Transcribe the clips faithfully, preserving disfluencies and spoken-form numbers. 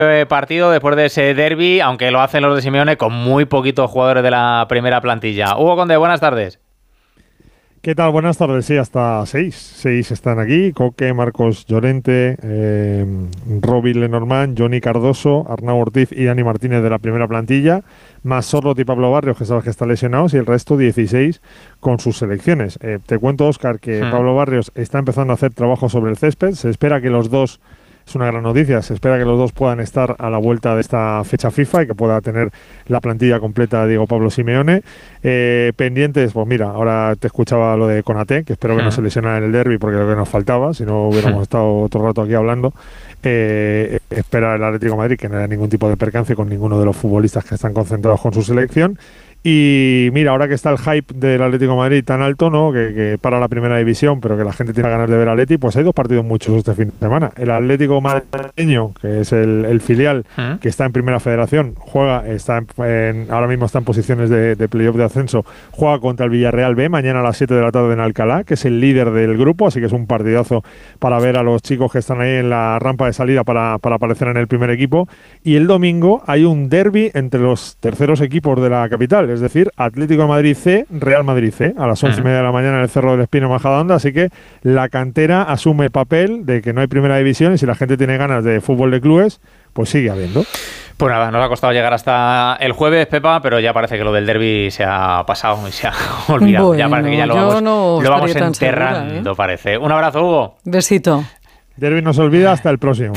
partido después de ese derbi, aunque lo hacen los de Simeone con muy poquitos jugadores de la primera plantilla. Hugo Conde, buenas tardes. ¿Qué tal? Buenas tardes. Sí, hasta seis. Seis están aquí. Coque, Marcos Llorente, eh, Roby Lenormand, Johnny Cardoso, Arnau Ortiz y Dani Martínez de la primera plantilla, más Sorlot y Pablo Barrios, que sabes que están lesionados, y el resto dieciséis con sus selecciones. Eh, te cuento, Óscar, que hmm. Pablo Barrios está empezando a hacer trabajo sobre el césped. Se espera que los dos... Es una gran noticia, se espera que los dos puedan estar a la vuelta de esta fecha FIFA y que pueda tener la plantilla completa Diego Pablo Simeone. Eh, pendientes, pues mira, ahora te escuchaba lo de Konaté, que espero que no se lesionara en el derbi porque es lo que nos faltaba, si no hubiéramos estado otro rato aquí hablando. Eh, espera el Atlético de Madrid que no haya ningún tipo de percance con ninguno de los futbolistas que están concentrados con su selección. Y mira, ahora que está el hype del Atlético de Madrid tan alto, ¿no? Que, que para la primera división, pero que la gente tiene ganas de ver al Atleti, pues hay dos partidos muchos este fin de semana. El Atlético madrileño, que es el, el filial, ¿Eh? que está en Primera Federación, juega, está en, en, ahora mismo está en posiciones de, de playoff de ascenso, juega contra el Villarreal B, mañana a las siete de la tarde en Alcalá, que es el líder del grupo, así que es un partidazo para ver a los chicos que están ahí en la rampa de salida para, para aparecer en el primer equipo. Y el domingo hay un derbi entre los terceros equipos de la capital, es decir, Atlético de Madrid C, Real Madrid C, a las once y media de la mañana en el Cerro del Espino, Majadahonda, así que la cantera asume el papel de que no hay primera división y si la gente tiene ganas de fútbol de clubes, pues sigue habiendo. Pues nada, nos ha costado llegar hasta el jueves, Pepa, pero ya parece que lo del derbi se ha pasado y se ha olvidado. Bueno, ya parece que ya lo vamos, no lo vamos enterrando, segura, ¿eh? Parece. Un abrazo, Hugo. Besito. Derbi no se olvida hasta el próximo.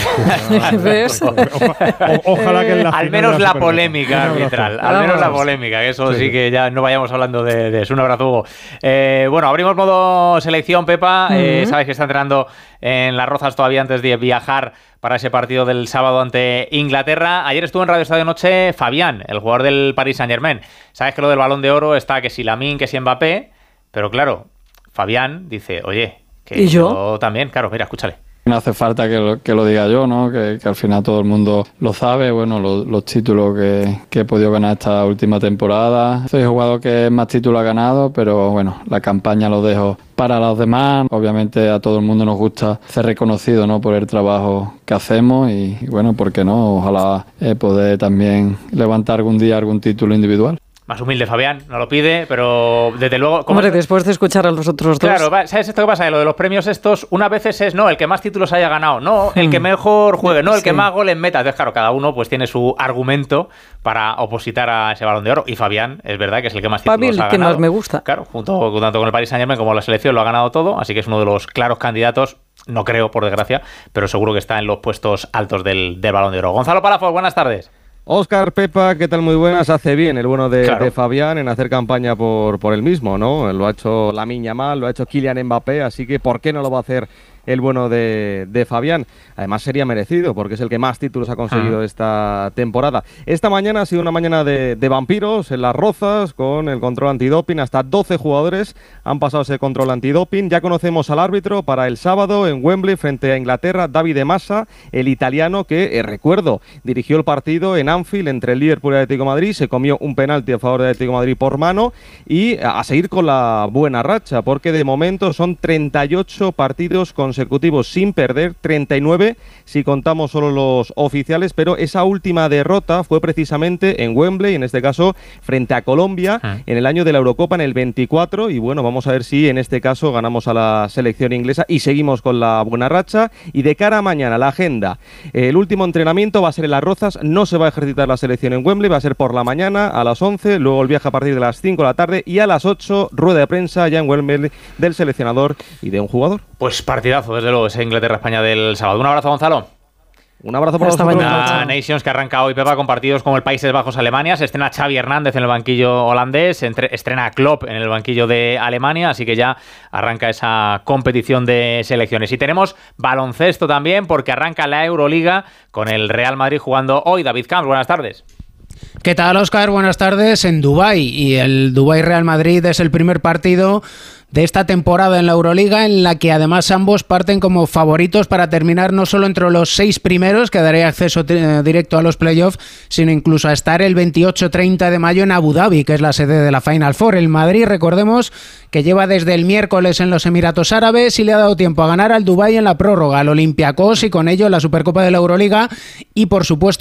¿Ves? O, o, ojalá que en la al menos la polémica arbitral, al menos la polémica, que eso sí, sí que ya no vayamos hablando de, de eso. Un abrazo, Hugo. Eh, bueno, abrimos modo selección, Pepa. Uh-huh. Eh, sabes que está entrenando en Las Rozas todavía antes de viajar para ese partido del sábado ante Inglaterra. Ayer estuvo en Radio Estadio Noche Fabián, el jugador del Paris Saint-Germain. Sabes que lo del Balón de Oro está que si Lamine, que si Mbappé, pero claro, Fabián dice, oye, que ¿Y yo? yo también, claro, mira, escúchale. No hace falta que lo, que lo diga yo, ¿no? Que, que al final todo el mundo lo sabe. Bueno, lo, los títulos que, que he podido ganar esta última temporada. Soy el jugador que más títulos ha ganado, pero bueno, la campaña lo dejo para los demás. Obviamente a todo el mundo nos gusta ser reconocido, ¿no? Por el trabajo que hacemos y, y bueno, ¿por qué no? Ojalá eh, poder también levantar algún día algún título individual. Más humilde Fabián, no lo pide, pero desde luego... Hombre, después de escuchar a los otros dos... Claro, ¿sabes esto qué pasa? Lo de los premios estos, unas veces es, no, el que más títulos haya ganado, no, el que mejor juegue, no, el sí. que más goles meta. Entonces, claro, cada uno pues tiene su argumento para opositar a ese Balón de Oro. Y Fabián, es verdad que es el que más títulos Fabi, ha ganado. que más me gusta. Claro, junto tanto con el Paris Saint-Germain como la selección lo ha ganado todo, así que es uno de los claros candidatos, no creo, por desgracia, pero seguro que está en los puestos altos del, del Balón de Oro. Gonzalo Palafox, buenas tardes. Óscar, Pepa, ¿qué tal? Muy buenas. Hace bien el bueno de, claro. de Fabián en hacer campaña por, por él mismo, ¿no? Lo ha hecho Lamine Yamal, lo ha hecho Kylian Mbappé, así que ¿por qué no lo va a hacer el bueno de, de Fabián? Además sería merecido porque es el que más títulos ha conseguido ah. esta temporada. Esta mañana ha sido una mañana de, de vampiros en Las Rozas con el control antidoping. Hasta doce jugadores han pasado ese control antidoping. Ya conocemos al árbitro para el sábado en Wembley frente a Inglaterra, Davide Massa, el italiano que, eh, recuerdo, dirigió el partido en Anfield entre el Liverpool y el Atlético de Madrid. Se comió un penalti a favor del Atlético de Madrid por mano y a seguir con la buena racha porque de momento son treinta y ocho partidos consecutivos sin perder, treinta y nueve si contamos solo los oficiales, pero esa última derrota fue precisamente en Wembley, en este caso frente a Colombia, ah. en el año de la Eurocopa, en el veinticuatro, y bueno, vamos a ver si en este caso ganamos a la selección inglesa y seguimos con la buena racha. Y de cara a mañana, la agenda, el último entrenamiento va a ser en Las Rozas, no se va a ejercitar la selección en Wembley, va a ser por la mañana a las once, luego el viaje a partir de las cinco de la tarde y a las ocho, rueda de prensa ya en Wembley del seleccionador y de un jugador. Pues partidazo, desde luego, ese Inglaterra-España del sábado. Un abrazo, Gonzalo. Un abrazo para Hasta vosotros. La Nations que arranca hoy, Pepa, con partidos como el Países Bajos-Alemania. Se estrena Xavi Hernández en el banquillo holandés, se entre, estrena Klopp en el banquillo de Alemania, así que ya arranca esa competición de selecciones. Y tenemos baloncesto también, porque arranca la Euroliga con el Real Madrid jugando hoy. David Camps, buenas tardes. ¿Qué tal, Óscar? Buenas tardes. En Dubái, y el Dubái Real Madrid es el primer partido de esta temporada en la Euroliga, en la que además ambos parten como favoritos para terminar no solo entre los seis primeros, que daría acceso t- directo a los playoffs, sino incluso a estar el veintiocho treinta de mayo en Abu Dhabi, que es la sede de la Final Four. El Madrid, recordemos, que lleva desde el miércoles en los Emiratos Árabes y le ha dado tiempo a ganar al Dubái en la prórroga, al Olympiacos y con ello la Supercopa de la Euroliga y, por supuesto,